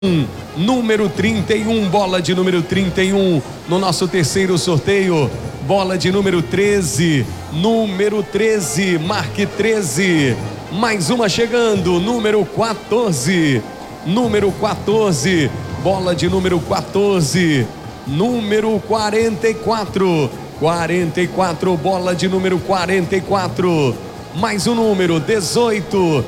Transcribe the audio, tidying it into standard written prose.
Número 31, bola de número 31 no nosso terceiro sorteio, bola de número 13, marque 13, mais uma chegando, número 14, bola de número 14, número 44, bola de número 44, mais um número 18,